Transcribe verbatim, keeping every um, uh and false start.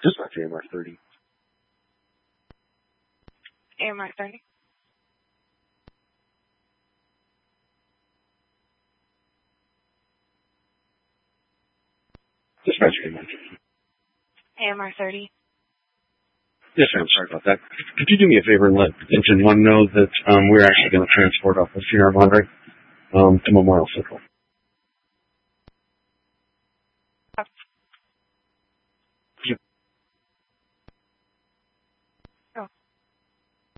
Dispatch A M R thirty. A M R thirty. Dispatch A M R thirty. A M R thirty. Yes, ma'am. Sorry about that. Could you do me a favor and let Engine one know that um, we're actually going to transport off of Sierra Madre um, to Memorial Circle?